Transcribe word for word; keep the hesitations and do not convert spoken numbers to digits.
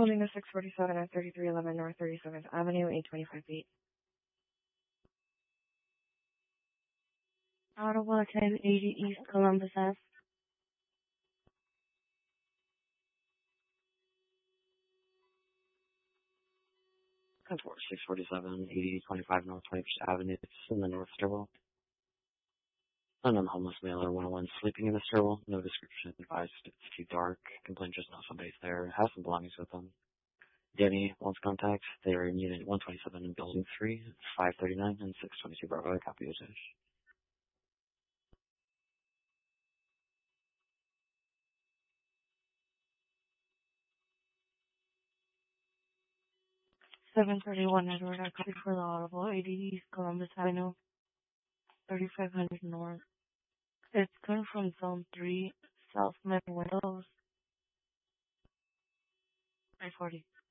Building is six forty-seven at thirty-three eleven North thirty-seventh Avenue, eight twenty-five feet. Audible ten eighty East Columbus Ave. ten four, six forty-seven, eighty twenty-five North twenty-first Avenue. It's in the North stairwell. Unknown homeless male or one oh one sleeping in the stairwell. No description advised. It's too dark. Complaint just know somebody's there. Has some belongings with them. Danny wants contact. They are in Unit one twenty-seven in Building three. It's five thirty-nine and six twenty-two Bravo. Copy usage. seven thirty-one Edward. I copied for the Audible eighty East Columbus Avenue, thirty-five hundred North. It's coming from Zone three, South Mid Windows. five forty.